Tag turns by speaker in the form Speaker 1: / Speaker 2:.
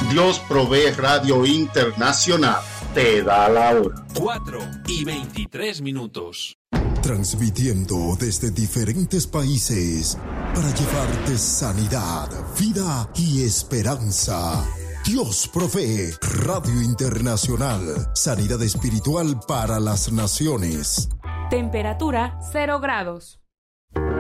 Speaker 1: Dios Provee Radio Internacional te da la hora.
Speaker 2: 4:23.
Speaker 3: Transmitiendo desde diferentes países para llevarte sanidad, vida y esperanza. Dios Provee Radio Internacional. Sanidad espiritual para las naciones.
Speaker 4: Temperatura 0 grados.